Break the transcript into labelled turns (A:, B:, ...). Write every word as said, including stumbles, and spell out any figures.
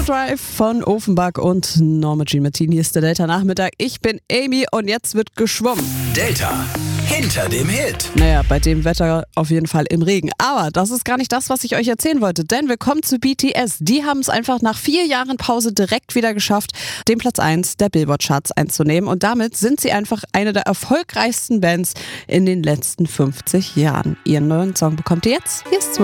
A: Drive von Offenbach und Norma Jean Martin. Hier ist der Delta-Nachmittag. Ich bin Amy und jetzt wird geschwommen.
B: Delta, hinter dem Hit.
A: Naja, bei dem Wetter auf jeden Fall im Regen. Aber das ist gar nicht das, was ich euch erzählen wollte. Denn wir kommen zu B T S. Die haben es einfach nach vier Jahren Pause direkt wieder geschafft, den Platz eins der Billboard-Charts einzunehmen. Und damit sind sie einfach eine der erfolgreichsten Bands in den letzten fünfzig Jahren. Ihren neuen Song bekommt ihr jetzt. Hier ist